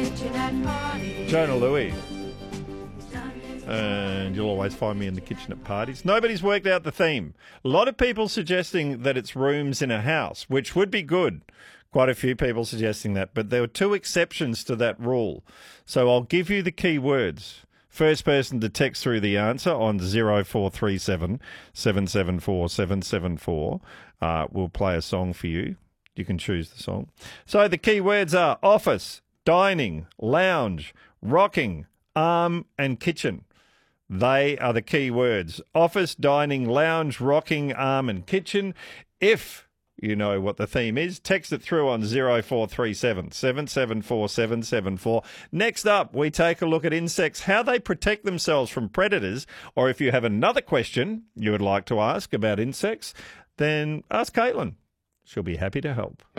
Jonah Louie. And you'll always find me in the kitchen at parties. Nobody's worked out the theme. A lot of people suggesting that it's rooms in a house, which would be good. Quite a few people suggesting that. But there were two exceptions to that rule. So I'll give you the key words. First person to text through the answer on 0437 774 774. We'll play a song for you. You can choose the song. So the key words are office, dining, lounge, rocking, arm and kitchen. They are the key words. Office, dining, lounge, rocking, arm and kitchen. If you know what the theme is, text it through on 0437 774 774. Next up, we take a look at insects, how they protect themselves from predators. Or if you have another question you would like to ask about insects, then ask Caitlin. She'll be happy to help.